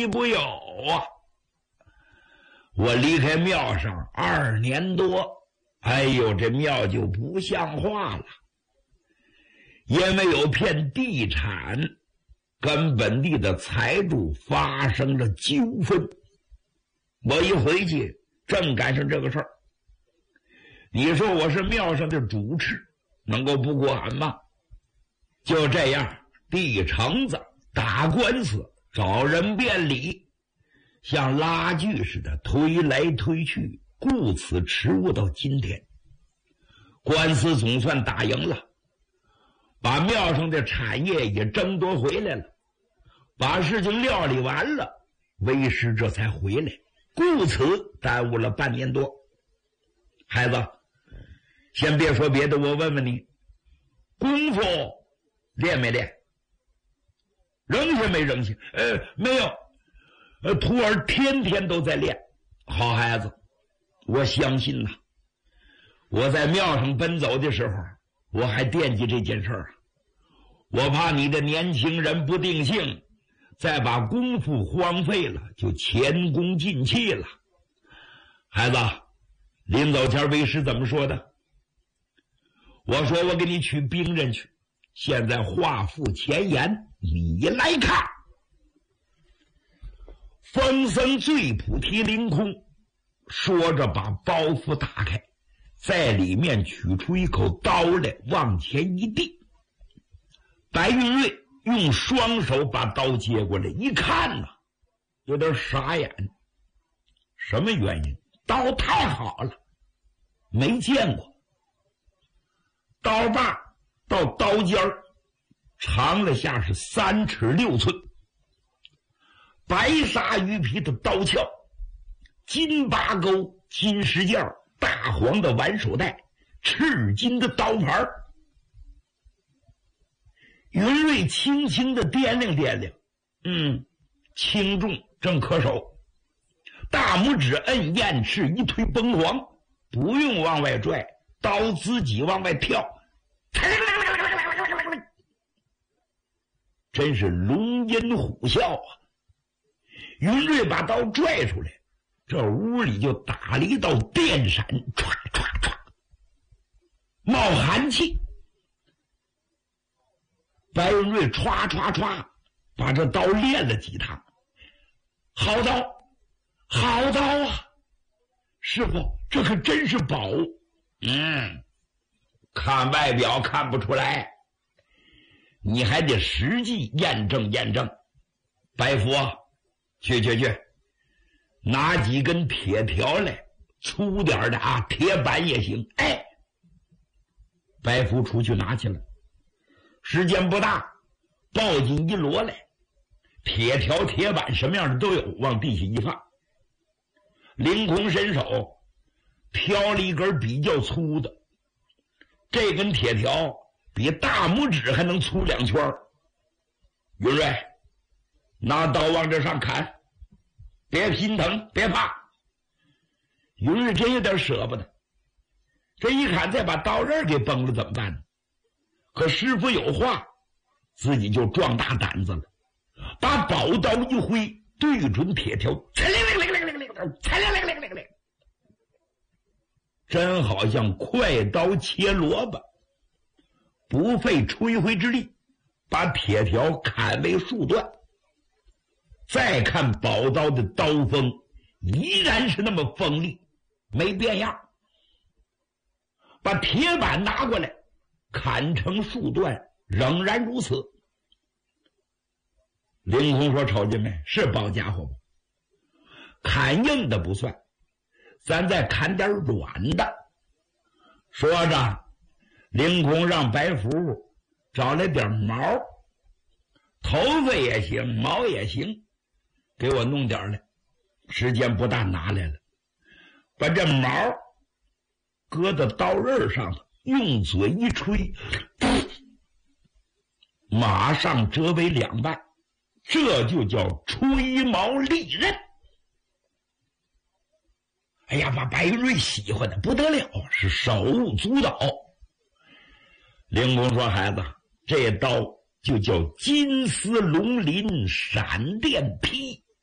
岂不有啊？我离开庙上2年多，哎呦，这庙就不像话了，因为有片地产跟本地的财主发生了纠纷。我一回去正赶上这个事儿，你说我是庙上的主持，能够不管吗？就这样，地橙子打官司，找人辩理，像拉锯似的推来推去，顾此迟误到今天。官司总算打赢了，把庙上的产业也争夺回来了，把事情料理完了，为师这才回来，故此耽误了半年多。孩子，先别说别的，我问问你，功夫练没练？扔下没扔下？没有。徒儿天天都在练。好孩子，我相信呐。我在庙上奔走的时候，我还惦记这件事儿啊。我怕你的年轻人不定性，再把功夫荒废了，就前功尽弃了。孩子，临走前为师怎么说的？我说我给你取兵刃去，现在话付前言，你来看。风僧醉菩提凌空，说着把包袱打开，在里面取出一口刀来，往前一递。白云瑞用双手把刀接过来，一看呢，有点傻眼。什么原因？刀太好了，没见过。刀把到刀尖长了下是3尺6寸，白鲨鱼皮的刀鞘，金拔钩、金石件、大黄的挽手带，赤金的刀牌。云瑞轻轻的掂量掂量，轻重正可手，大拇指摁燕翅，一推崩簧，不用往外拽，刀自己往外跳，真是龙吟虎啸啊！云瑞把刀拽出来，这屋里就打了一道电闪，唰唰唰，冒寒气。白云瑞唰唰唰把这刀练了几趟，好刀，好刀啊！师傅，这可真是宝。看外表看不出来，你还得实际验证验证。白福，去，拿几根铁条来，粗点的啊，铁板也行。白福出去拿去了，时间不大，抱进一摞来，铁条铁板什么样的都有，往地下一放。凌空伸手挑了一根比较粗的，这根铁条比大拇指还能粗2圈。云瑞，拿刀往这上砍，别心疼，别怕。云瑞真有点舍不得，这一砍再把刀刃给崩了怎么办呢？可师傅有话，自己就壮大胆子了，把宝刀一挥，对准铁条，真好像快刀切萝卜，不费吹灰之力，把铁条砍为数段。再看宝刀的刀锋，依然是那么锋利，没变样。把铁板拿过来，砍成数段，仍然如此。凌空说：“瞅见没？是宝家伙不？砍硬的不算，咱再砍点软的。”说着，凌空让白福找来点毛，头发也行，毛也行，给我弄点来。时间不大，拿来了，把这毛搁到刀刃上头，用嘴一吹，马上折为2半，这就叫吹毛利刃。哎呀，把白云瑞喜欢的不得了，是手舞足蹈。凌空说：“孩子，这刀就叫金丝龙鳞闪电劈。”